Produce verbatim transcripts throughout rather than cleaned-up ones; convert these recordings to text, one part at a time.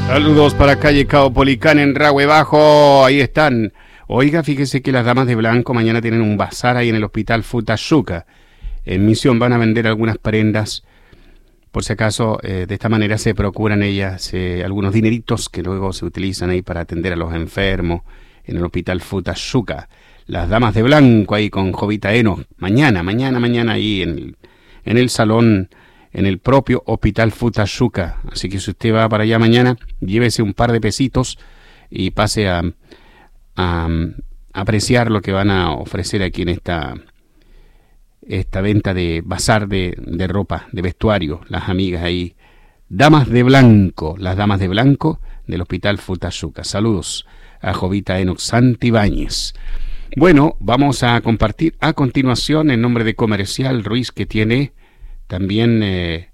Saludos para calle Caupolicán en Rahue Bajo, ahí están. Oiga, fíjese que las damas de blanco mañana tienen un bazar ahí en el hospital Futayuca. En Misión van a vender algunas prendas, por si acaso, eh, de esta manera se procuran ellas eh, algunos dineritos que luego se utilizan ahí para atender a los enfermos en el hospital Futayuca. Las damas de blanco ahí con Jovita Eno, mañana, mañana, mañana ahí en el, en el salón, en el propio hospital Futayuca. Así que si usted va para allá mañana, llévese un par de pesitos y pase a, a, a apreciar lo que van a ofrecer aquí en esta, esta venta de bazar de, de ropa, de vestuario. Las amigas ahí, damas de blanco, las damas de blanco del hospital Futayuca. Saludos a Jovita Enox Santibáñez. Bueno, vamos a compartir a continuación en nombre de Comercial Ruiz, que tiene también eh,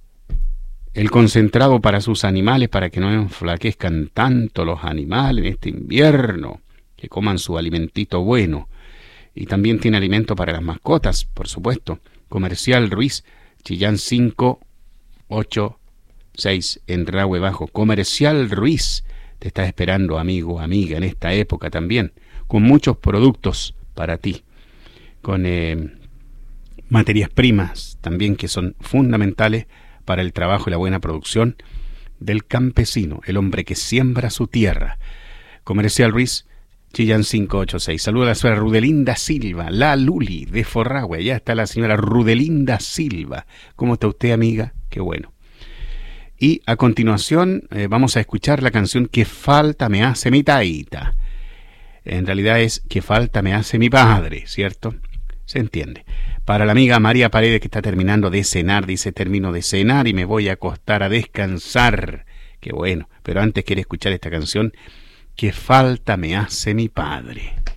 el concentrado para sus animales, para que no enflaquezcan tanto los animales en este invierno, que coman su alimentito bueno. Y también tiene alimento para las mascotas, por supuesto. Comercial Ruiz, Chillán cinco ocho seis en Rahue Bajo. Comercial Ruiz te está esperando, amigo, amiga, en esta época también, con muchos productos para ti, con eh, materias primas también que son fundamentales para el trabajo y la buena producción del campesino, el hombre que siembra su tierra. Comercial Ruiz, Chillán cinco ocho seis. Saluda a la señora Rudelinda Silva, la Luli de Forrahue. Allá está la señora Rudelinda Silva. ¿Cómo está usted, amiga? Qué bueno. Y a continuación eh, vamos a escuchar la canción Que falta me hace mi taita. En realidad es Que falta me hace mi padre, ¿cierto? Se entiende. Para la amiga María Paredes, que está terminando de cenar, dice: termino de cenar y me voy a acostar a descansar. Qué bueno. Pero antes quiere escuchar esta canción, Que falta me hace mi padre.